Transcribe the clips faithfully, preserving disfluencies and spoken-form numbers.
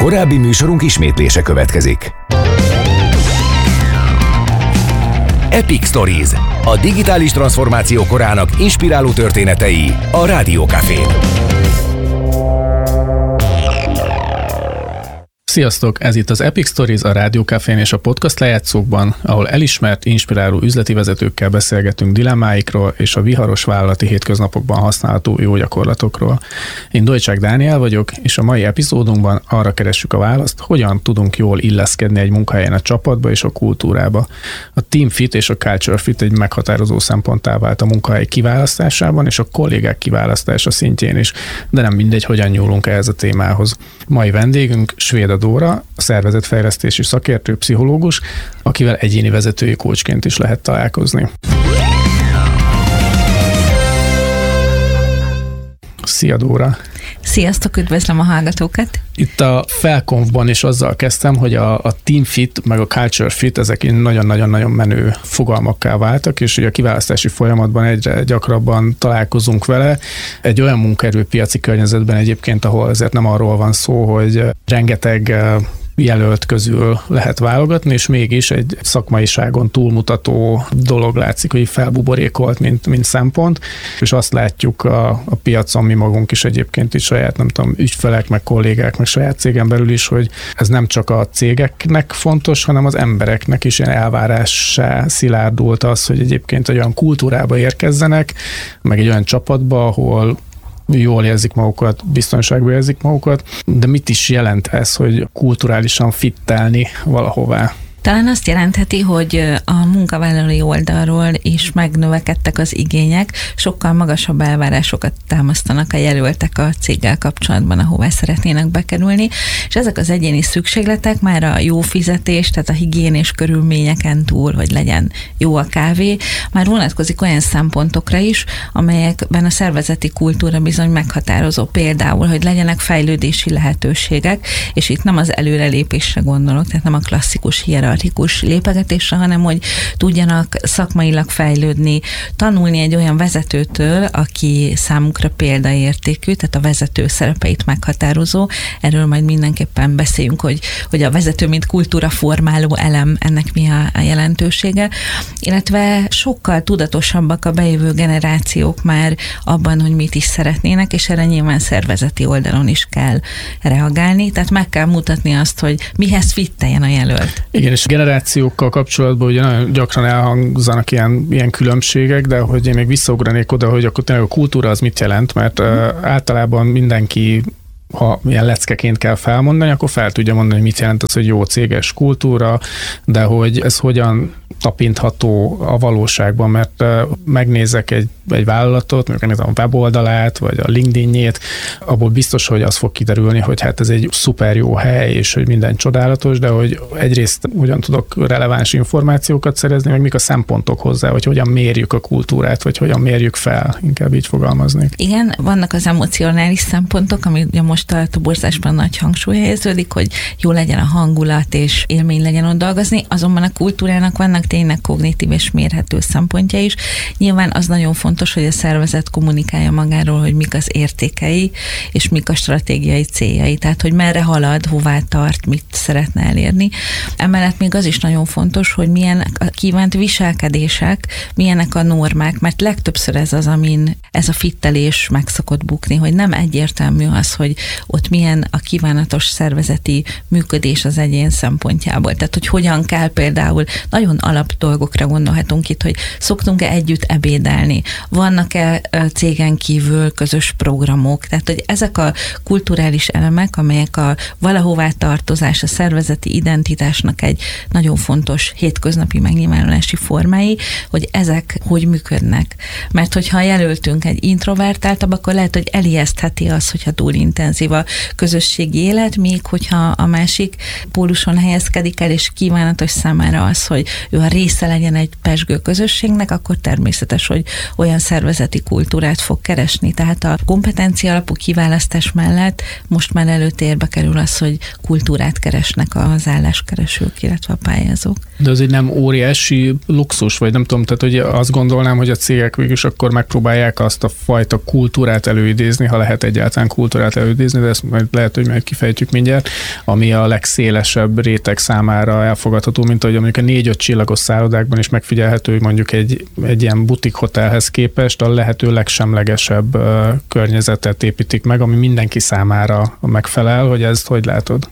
Korábbi műsorunk ismétlése következik. Epic Stories, a digitális transformáció korának inspiráló történetei a Rádió Cafén. Sziasztok! Ez itt az Epic Stories a Rádió Cafén és a podcast lejátszókban, ahol elismert, inspiráló üzleti vezetőkkel beszélgetünk dilemmáikról és a viharos vállalati hétköznapokban használható jó gyakorlatokról. Én Dojcsák Dániel vagyok, és a mai epizódunkban arra keressük a választ, hogyan tudunk jól illeszkedni egy munkahelyen a csapatba és a kultúrába. A team fit és a culture fit egy meghatározó szemponttá vált a munkahely kiválasztásában és a kollégák kiválasztása szintjén is, de nem mindegy, hogyan nyúlunk ehhez a témához. Mai vendégünk Svéda Dóra, a szervezetfejlesztési szakértő, pszichológus, akivel egyéni vezetői coachként is lehet találkozni. Szia Dóra! Sziasztok, üdvözlöm a hallgatókat! Itt a Felkonfban is azzal kezdtem, hogy a, a team fit, meg a culture fit, ezek nagyon-nagyon-nagyon menő fogalmakká váltak, és ugye a kiválasztási folyamatban egyre gyakrabban találkozunk vele. Egy olyan munkaerőpiaci környezetben egyébként, ahol azért nem arról van szó, hogy rengeteg jelölt közül lehet válogatni, és mégis egy szakmaiságon túlmutató dolog látszik, hogy felbuborékolt, mint, mint szempont, és azt látjuk a, a piacon, mi magunk is egyébként is saját, nem tudom, ügyfelek, meg kollégák, meg saját cégen belül is, hogy ez nem csak a cégeknek fontos, hanem az embereknek is ilyen elvárássá szilárdult az, hogy egyébként egy olyan kultúrába érkezzenek, meg egy olyan csapatba, ahol jól érzik magukat, biztonságban érzik magukat, de mit is jelent ez, hogy kulturálisan fittelni valahová? Talán azt jelentheti, hogy a munkavállalói oldalról is megnövekedtek az igények, sokkal magasabb elvárásokat támasztanak a jelöltek a céggel kapcsolatban, ahová szeretnének bekerülni, és ezek az egyéni szükségletek már a jó fizetés, tehát a higiénés körülményeken túl, hogy legyen jó a kávé, már vonatkozik olyan szempontokra is, amelyekben a szervezeti kultúra bizony meghatározó, például, hogy legyenek fejlődési lehetőségek, és itt nem az előrelépésre gondolok, tehát nem a klasszikus hierarchikus lépegetésre, hanem hogy tudjanak szakmailag fejlődni, tanulni egy olyan vezetőtől, aki számukra példaértékű, tehát a vezető szerepeit meghatározó. Erről majd mindenképpen beszéljünk, hogy, hogy a vezető, mint kultúraformáló elem, ennek mi a, a jelentősége, illetve sokkal tudatosabbak a bejövő generációk már abban, hogy mit is szeretnének, és erre nyilván szervezeti oldalon is kell reagálni, tehát meg kell mutatni azt, hogy mihez fitteljen a jelölt. Igen, és generációkkal kapcsolatban ugye nagyon gyakran elhangzanak ilyen, ilyen különbségek, de hogy én még visszaugranék oda, hogy akkor tényleg a kultúra az mit jelent, mert mm. uh, általában mindenki, ha ilyen leckeként kell felmondani, akkor fel tudja mondani, hogy mit jelent az, hogy jó céges kultúra, de hogy ez hogyan tapintható a valóságban, mert uh, megnézek egy, egy vállalatot, mondjuk megnézem a weboldalát, vagy a LinkedIn-jét, abból biztos, hogy az fog kiderülni, hogy hát ez egy szuper jó hely, és hogy minden csodálatos, de hogy egyrészt hogyan tudok releváns információkat szerezni, meg mik a szempontok hozzá, hogy hogyan mérjük a kultúrát, vagy hogyan mérjük fel, inkább így fogalmaznék. Igen, vannak az emocionális szempontok, ami ugye most a toborzásban nagy hangsúly helyeződik, hogy jó legyen a hangulat, és élmény legyen ott dolgozni, azonban a kultúrának vannak tényleg kognitív és mérhető szempontja is. Nyilván az nagyon fontos, hogy a szervezet kommunikálja magáról, hogy mik az értékei, és mik a stratégiai céljai, tehát hogy merre halad, hová tart, mit szeretne elérni. Emellett még az is nagyon fontos, hogy milyen a kívánt viselkedések, milyenek a normák, mert legtöbbször ez az, amin ez a fittelés meg szokott bukni, hogy nem egyértelmű az, hogy ott milyen a kívánatos szervezeti működés az egyén szempontjából. Tehát, hogy hogyan kell például, nagyon alap dolgokra gondolhatunk itt, hogy szoktunk-e együtt ebédelni, vannak-e cégen kívül közös programok, tehát, hogy ezek a kulturális elemek, amelyek a valahová tartozás, a szervezeti identitásnak egy nagyon fontos hétköznapi megnyilvánulási formái, hogy ezek hogy működnek. Mert hogyha jelöltünk egy introvertáltabb, akkor lehet, hogy elijesztheti az, hogyha túl intenzív a közösségi élet, még hogyha a másik póluson helyezkedik el, és kívánatos számára az, hogy ő a része legyen egy pezsgő közösségnek, akkor természetes, hogy olyan szervezeti kultúrát fog keresni. Tehát a kompetencia alapú kiválasztás mellett most már előtérbe kerül az, hogy kultúrát keresnek az álláskeresők, illetve a pályázók. De az egy nem óriási luxus, vagy nem tudom, tehát hogy azt gondolnám, hogy a cégek végülis akkor megpróbálják azt a fajta kultúrát előidézni, ha lehet egyáltalán kultúrát előidézni, de ezt majd lehet, hogy majd kifejtjük mindjárt, ami a legszélesebb réteg számára elfogadható, mint ahogy mondjuk a négy-öt csillagos szállodákban is megfigyelhető, hogy mondjuk egy, egy ilyen butik hotelhez képest a lehető legsemlegesebb uh, környezetet építik meg, ami mindenki számára megfelel, hogy ezt hogy látod?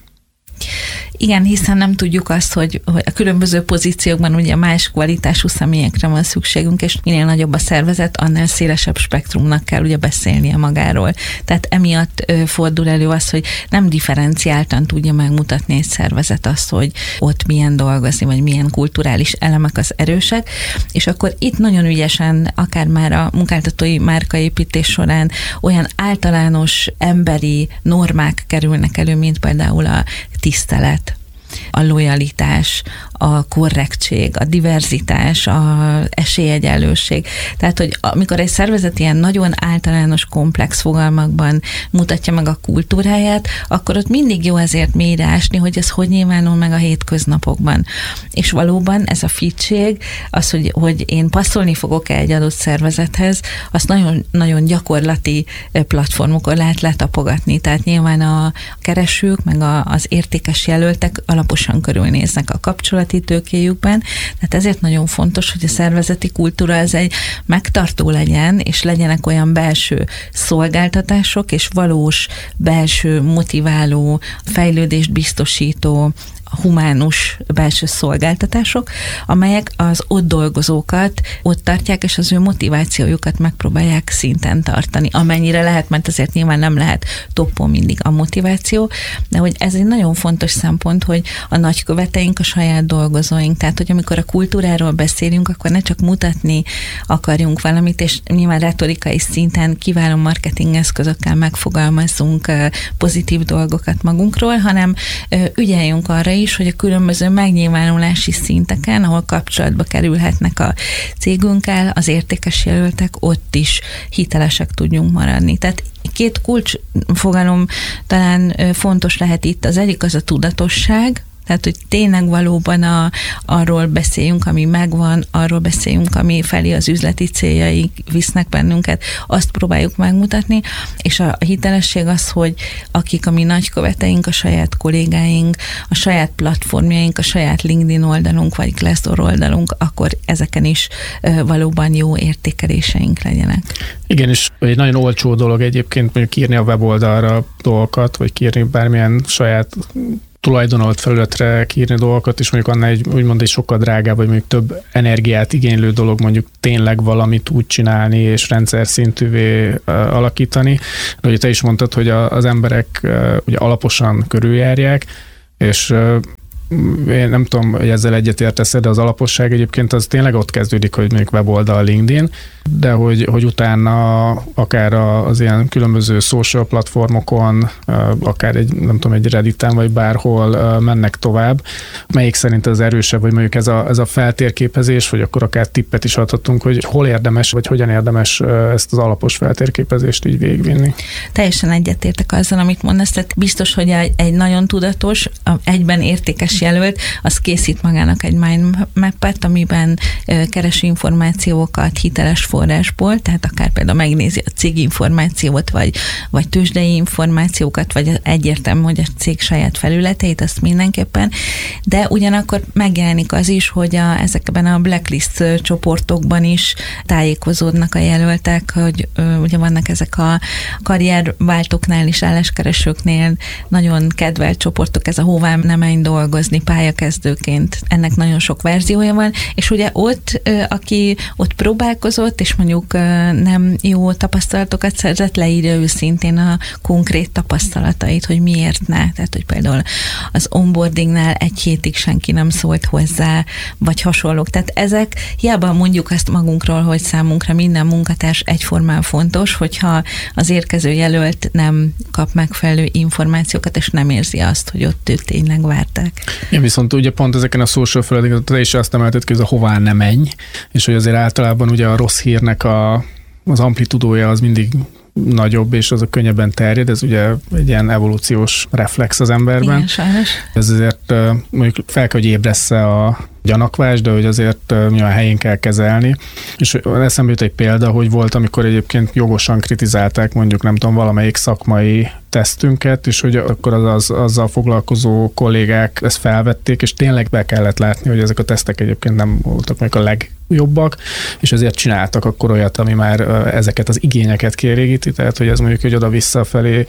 Igen, hiszen nem tudjuk azt, hogy, hogy a különböző pozíciókban ugye más kvalitású személyekre van szükségünk, és minél nagyobb a szervezet, annál szélesebb spektrumnak kell ugye beszélnie magáról. Tehát emiatt ö, fordul elő az, hogy nem differenciáltan tudja megmutatni egy szervezet azt, hogy ott milyen dolgozni, vagy milyen kulturális elemek az erősek, és akkor itt nagyon ügyesen, akár már a munkáltatói márkaépítés során olyan általános emberi normák kerülnek elő, mint például a tisztelet, a lojalitás, a korrektség, a diverzitás, a esélyegyenlőség. Tehát, hogy amikor egy szervezet ilyen nagyon általános, komplex fogalmakban mutatja meg a kultúráját, akkor ott mindig jó ezért mélyre ásni, hogy ez hogy nyilvánul meg a hétköznapokban. És valóban ez a fitség, az, hogy, hogy én passzolni fogok-e egy adott szervezethez, azt nagyon, nagyon gyakorlati platformokon lehet letapogatni. Tehát nyilván a keresők, meg a, az értékes jelöltek alaposan körülnéznek a kapcsolati tőkéjükben, tehát ezért nagyon fontos, hogy a szervezeti kultúra az egy megtartó legyen, és legyenek olyan belső szolgáltatások, és valós belső motiváló, fejlődést biztosító, humánus belső szolgáltatások, amelyek az ott dolgozókat ott tartják, és az ő motivációjukat megpróbálják szinten tartani, amennyire lehet, mert azért nyilván nem lehet toppon mindig a motiváció, de hogy ez egy nagyon fontos szempont, hogy a nagyköveteink a saját dolgozóink, tehát hogy amikor a kultúráról beszélünk, akkor ne csak mutatni akarjunk valamit, és nyilván retorikai szinten kiváló marketing eszközökkel megfogalmazzunk pozitív dolgokat magunkról, hanem ügyeljünk arra is, is, hogy a különböző megnyilvánulási szinteken, ahol kapcsolatba kerülhetnek a cégünkkel, az értékes jelöltek, ott is hitelesek tudjunk maradni. Tehát két kulcs fogalom talán fontos lehet itt. Az egyik az a tudatosság, tehát, hogy tényleg valóban a, arról beszéljünk, ami megvan, arról beszéljünk, ami felé az üzleti céljaik visznek bennünket, azt próbáljuk megmutatni, és a, a hitelesség az, hogy akik a mi nagyköveteink, a saját kollégáink, a saját platformjaink, a saját LinkedIn oldalunk, vagy Glassdoor oldalunk, akkor ezeken is e, valóban jó értékeléseink legyenek. Igen, és egy nagyon olcsó dolog egyébként mondjuk írni a weboldalra dolgokat, vagy kiírni bármilyen saját tulajdonolt felületre kiírni dolgokat, és mondjuk annál egy, úgymond egy sokkal drágább, vagy mondjuk több energiát igénylő dolog mondjuk tényleg valamit úgy csinálni, és rendszer szintűvé uh, alakítani. De ugye te is mondtad, hogy a, az emberek uh, ugye alaposan körüljárják, és uh, én nem tudom, hogy ezzel egyetértesz, de az alaposság egyébként az tényleg ott kezdődik, hogy mondjuk weboldal, LinkedIn, de hogy, hogy utána akár az ilyen különböző social platformokon, akár egy, nem tudom, egy Redditen, vagy bárhol mennek tovább. Melyik szerint az erősebb, vagy mondjuk ez a, ez a feltérképezés, vagy akkor akár tippet is adhatunk, hogy hol érdemes, vagy hogyan érdemes ezt az alapos feltérképezést így végigvinni? Teljesen egyetértek azzal, amit mondasz, tehát biztos, hogy egy nagyon tudatos, egyben értékes jelölt, az készít magának egy mindmap-et, amiben keres információkat hiteles forrásból, tehát akár például megnézi a cég információt, vagy, vagy tőzsdei információkat, vagy egyértelmű, hogy a cég saját felületeit, azt mindenképpen, de ugyanakkor megjelenik az is, hogy a, ezekben a blacklist csoportokban is tájékozódnak a jelöltek, hogy ö, ugye vannak ezek a karrierváltóknál is, álláskeresőknél nagyon kedvelt csoportok, ez a hová nem menj dolgozni pályakezdőként, ennek nagyon sok verziója van, és ugye ott, ö, aki ott próbálkozott, és mondjuk nem jó tapasztalatokat szerzett, leírja őszintén a konkrét tapasztalatait, hogy miért ne. Tehát, hogy például az onboardingnál egy hétig senki nem szólt hozzá, vagy hasonlók. Tehát ezek, hiába mondjuk azt magunkról, hogy számunkra minden munkatárs egyformán fontos, hogyha az érkező jelölt nem kap megfelelő információkat, és nem érzi azt, hogy ott őt tényleg várták. Igen, viszont ugye pont ezeken a social feladatok, te is azt emelted ki, hogy hová ne menj, és hogy azért általában ugye a rossz hírnek a, az amplitudója az mindig nagyobb, és az a könnyebben terjed, ez ugye egy ilyen evolúciós reflex az emberben. Igen, sajnos. Ez azért mondjuk fel kell, hogy ébressze a gyanakvás, de hogy azért milyen helyén kell kezelni. És eszembe jut egy példa, hogy volt, amikor egyébként jogosan kritizálták mondjuk nem tudom, valamelyik szakmai tesztünket, és hogy akkor az, az, azzal foglalkozó kollégák ezt felvették, és tényleg be kellett látni, hogy ezek a tesztek egyébként nem voltak meg a legjobbak, és ezért csináltak akkor olyat, ami már ezeket az igényeket kielégíti, tehát hogy ez mondjuk, hogy oda-vissza felé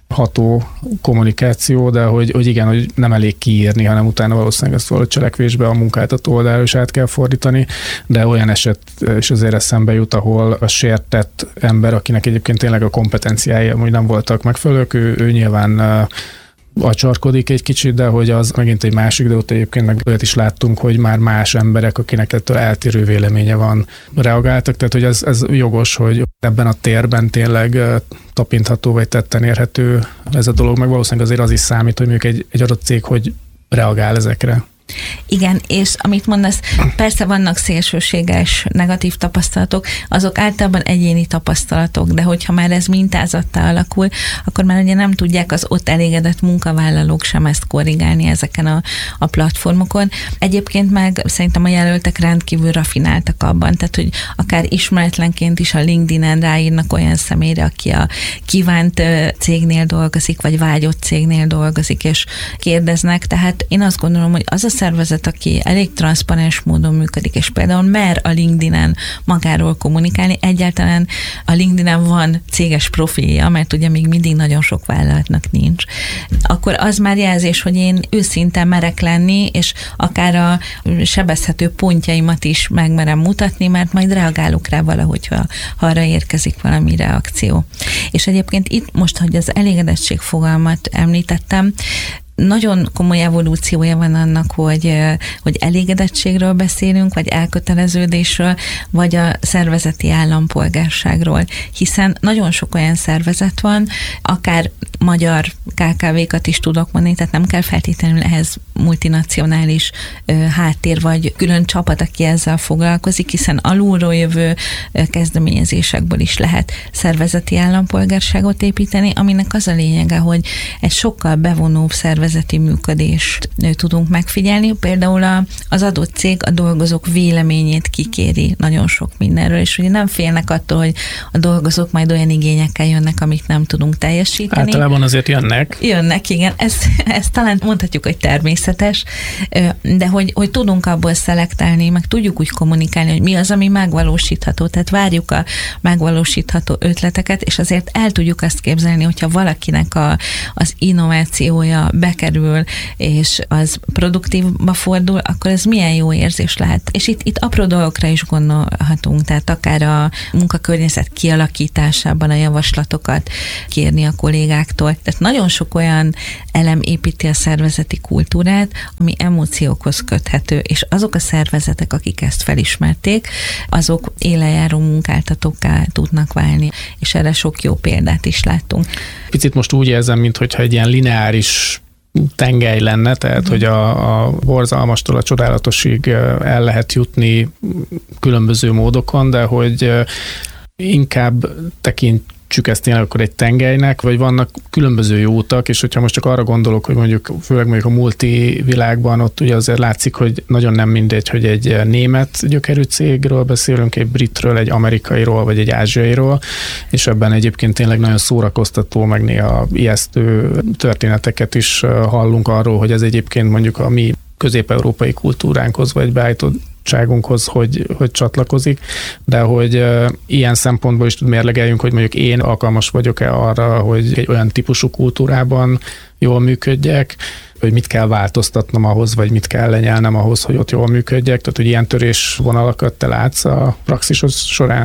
ható kommunikáció, de hogy, hogy igen, hogy nem elég kiírni, hanem utána valószínűleg ezt valahogy cselekvésbe a munkáltató oldalra is át kell fordítani, de olyan eset is azért eszembe jut, ahol a sértett ember, akinek egyébként tényleg a kompetenciái amúgy nem voltak megfelelők, ő, ő nyilván acsarkodik egy kicsit, de hogy az megint egy másik, de ott egyébként meg olyat is láttunk, hogy már más emberek, akinek ettől eltérő véleménye van, reagáltak, tehát hogy ez, ez jogos, hogy ebben a térben tényleg tapintható vagy tetten érhető ez a dolog, meg valószínűleg azért az is számít, hogy mondjuk egy, egy adott cég hogy reagál ezekre. Igen, és amit mondasz, persze vannak szélsőséges negatív tapasztalatok, azok általában egyéni tapasztalatok, de hogyha már ez mintázattá alakul, akkor már ugye nem tudják az ott elégedett munkavállalók sem ezt korrigálni ezeken a, a platformokon. Egyébként meg szerintem a jelöltek rendkívül rafináltak abban, tehát hogy akár ismeretlenként is a LinkedIn-en ráírnak olyan személyre, aki a kívánt cégnél dolgozik, vagy vágyott cégnél dolgozik, és kérdeznek, tehát én azt gondolom, hogy az a szervezet, aki elég transzparens módon működik, és például mer a LinkedIn-en magáról kommunikálni, egyáltalán a LinkedIn-en van céges profilja, mert ugye még mindig nagyon sok vállalatnak nincs, akkor az már jelzés, hogy én őszintén merek lenni, és akár a sebezhető pontjaimat is megmerem mutatni, mert majd reagálok rá valahogy, ha, ha arra érkezik valami reakció. És egyébként itt most, hogy az elégedettség fogalmat említettem, nagyon komoly evolúciója van annak, hogy, hogy elégedettségről beszélünk, vagy elköteleződésről, vagy a szervezeti állampolgárságról, hiszen nagyon sok olyan szervezet van, akár magyar ká ká vé-kat is tudok mondani, tehát nem kell feltétlenül ehhez multinacionális háttér, vagy külön csapat, aki ezzel foglalkozik, hiszen alulról jövő kezdeményezésekből is lehet szervezeti állampolgárságot építeni, aminek az a lényege, hogy egy sokkal bevonóbb szervezeti működést tudunk megfigyelni. Például az adott cég a dolgozók véleményét kikéri nagyon sok mindenről, és ugye nem félnek attól, hogy a dolgozók majd olyan igényekkel jönnek, amit nem tudunk teljesíteni. Általában azért jönnek. Jönnek, igen. Ez, ez talán mondhatjuk, hogy természetes, de hogy, hogy tudunk abból szelektálni, meg tudjuk úgy kommunikálni, hogy mi az, ami megvalósítható. Tehát várjuk a megvalósítható ötleteket, és azért el tudjuk azt képzelni, hogyha valakinek a, az innovációja bekerül, és az produktívba fordul, akkor ez milyen jó érzés lehet. És itt, itt apró dolgokra is gondolhatunk, tehát akár a munkakörnyezet kialakításában a javaslatokat kérni a kollégáktól. Tehát nagyon sok olyan elem építi a szervezeti kultúrát, ami emóciókhoz köthető, és azok a szervezetek, akik ezt felismerték, azok élenjáró munkáltatókká tudnak válni, és erre sok jó példát is láttunk. Picit most úgy érzem, mintha egy ilyen lineáris tengely lenne, tehát mm. hogy a, a borzalmastól a csodálatosig el lehet jutni különböző módokon, de hogy inkább tekintsük ezt tényleg akkor egy tengelynek, vagy vannak különböző jó utak, és hogyha most csak arra gondolok, hogy mondjuk főleg mondjuk a multi világban ott ugye azért látszik, hogy nagyon nem mindegy, hogy egy német gyökerű cégről beszélünk, egy britről, egy amerikairól, vagy egy ázsiairól, és ebben egyébként tényleg nagyon szórakoztató, meg néha ijesztő történeteket is hallunk arról, hogy ez egyébként mondjuk a mi közép-európai kultúránkhoz, vagy beállítottságunkhoz, hogy, hogy csatlakozik, de hogy uh, ilyen szempontból is tud mérlegeljünk, hogy mondjuk én alkalmas vagyok-e arra, hogy egy olyan típusú kultúrában jól működjek, hogy mit kell változtatnom ahhoz, vagy mit kell lenyelnem ahhoz, hogy ott jól működjek, tehát hogy ilyen törésvonalakat te látsz a praxis során?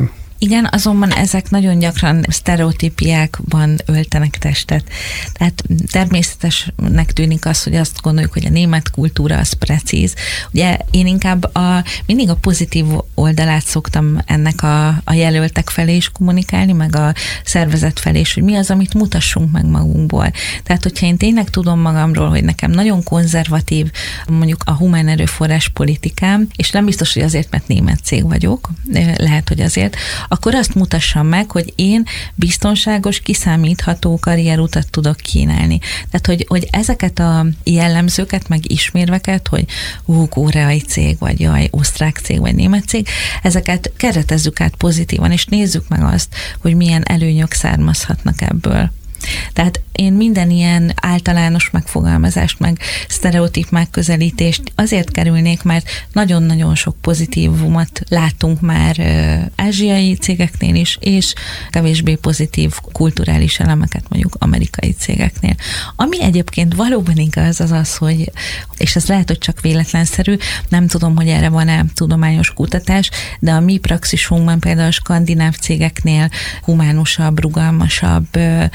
Igen, azonban ezek nagyon gyakran sztereotípiákban öltenek testet. Tehát természetesnek tűnik az, hogy azt gondoljuk, hogy a német kultúra az precíz. Ugye én inkább a, mindig a pozitív oldalát szoktam ennek a, a jelöltek felé is kommunikálni, meg a szervezet felé is, hogy mi az, amit mutassunk meg magunkból. Tehát, hogyha én tényleg tudom magamról, hogy nekem nagyon konzervatív mondjuk a humán erőforrás politikám, és nem biztos, hogy azért, mert német cég vagyok, lehet, hogy azért, akkor azt mutassam meg, hogy én biztonságos, kiszámítható karrierutat tudok kínálni. Tehát, hogy, hogy ezeket a jellemzőket, meg ismérveket, hogy hú, koreai cég, vagy jaj, osztrák cég, vagy német cég, ezeket keretezzük át pozitívan, és nézzük meg azt, hogy milyen előnyök származhatnak ebből. Tehát én minden ilyen általános megfogalmazást, meg sztereotíp megközelítést azért kerülnék, mert nagyon-nagyon sok pozitívumot látunk már ázsiai cégeknél is, és kevésbé pozitív kulturális elemeket mondjuk amerikai cégeknél. Ami egyébként valóban igaz, az az, hogy, és ez lehet, hogy csak véletlenszerű, nem tudom, hogy erre van-e tudományos kutatás, de a mi praxisunkban például a skandináv cégeknél humánusabb, rugalmasabb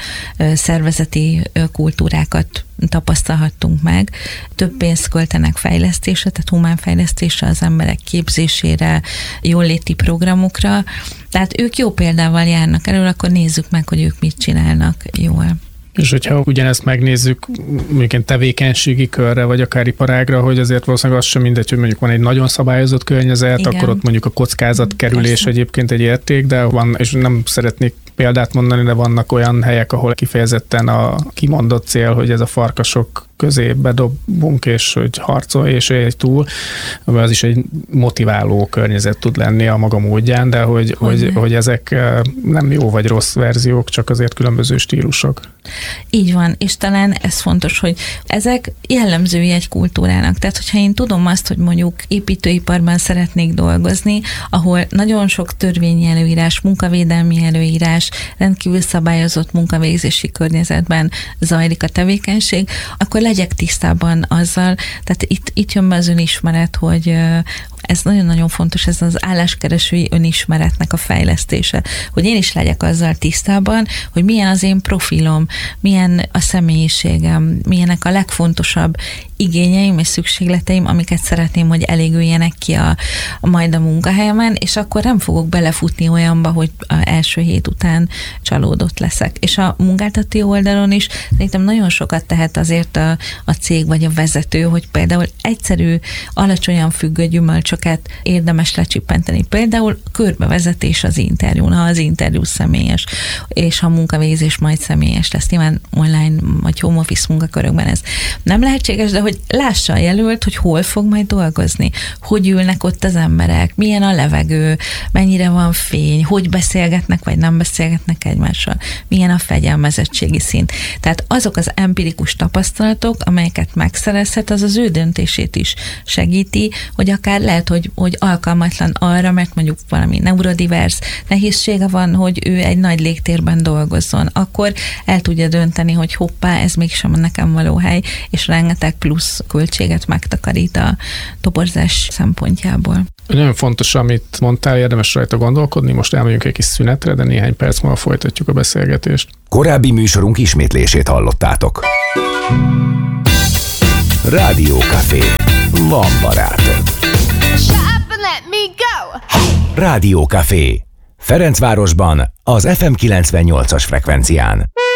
szervezeti kultúrákat tapasztalhattunk meg. Több pénzt költenek fejlesztésre, tehát humánfejlesztésre, az emberek képzésére, jóléti programokra. Tehát ők jó példával járnak elő, akkor nézzük meg, hogy ők mit csinálnak jól. És hogyha ugyanezt megnézzük mondjuk tevékenységi körre, vagy akár iparágra, hogy azért valószínűleg az sem mindegy, hogy mondjuk van egy nagyon szabályozott környezet, igen, akkor ott mondjuk a kockázatkerülés persze egyébként egy érték, de van, és nem szeretnék példát mondani, de vannak olyan helyek, ahol kifejezetten a kimondott cél, hogy ez a farkasok közé bedobunk, és hogy harcolj, és egy túl, az is egy motiváló környezet tud lenni a maga módján, de hogy, hogy, hogy ezek nem jó vagy rossz verziók, csak azért különböző stílusok. Így van, és talán ez fontos, hogy ezek jellemzői egy kultúrának. Tehát, hogyha én tudom azt, hogy mondjuk építőiparban szeretnék dolgozni, ahol nagyon sok törvényi előírás, munkavédelmi előírás, rendkívül szabályozott munkavégzési környezetben zajlik a tevékenység, akkor legyek tisztában azzal, tehát itt, itt jön be az önismeret, hogy ez nagyon-nagyon fontos, ez az álláskeresői önismeretnek a fejlesztése, hogy én is legyek azzal tisztában, hogy milyen az én profilom, milyen a személyiségem, milyenek a legfontosabb igényeim és szükségleteim, amiket szeretném, hogy elégüljenek ki a, a majd a munkahelyemen, és akkor nem fogok belefutni olyanba, hogy az első hét után csalódott leszek. És a munkáltató oldalon is szerintem nagyon sokat tehet azért a, a cég vagy a vezető, hogy például egyszerű, alacsonyan függő gyümölcsöket érdemes lecsippenteni. Például körbevezetés az interjún, ha az interjú személyes, és ha a munkavégzés majd személyes lesz. Nyilván online vagy home office munkakörökben ez nem lehetséges, de hogy lássa a jelölt, hogy hol fog majd dolgozni, hogy ülnek ott az emberek, milyen a levegő, mennyire van fény, hogy beszélgetnek, vagy nem beszélgetnek egymással, milyen a fegyelmezettségi szint. Tehát azok az empirikus tapasztalatok, amelyeket megszerezhet, az az ő döntését is segíti, hogy akár lehet, hogy, hogy alkalmatlan arra, mert mondjuk valami neurodivers nehézsége van, hogy ő egy nagy légtérben dolgozzon. Akkor el tudja dönteni, hogy hoppá, ez mégsem nekem való hely, és rengeteg plusz költséget megtakarít a toborzás szempontjából. Nagyon fontos, amit mondtál, érdemes rajta gondolkodni, most elmegyünk egy kis szünetre, de néhány perc múlva folytatjuk a beszélgetést. Korábbi műsorunk ismétlését hallottátok. Rádió Café. Van barátod. Rádió Café. Ferencvárosban az ef em kilencvennyolcas frekvencián.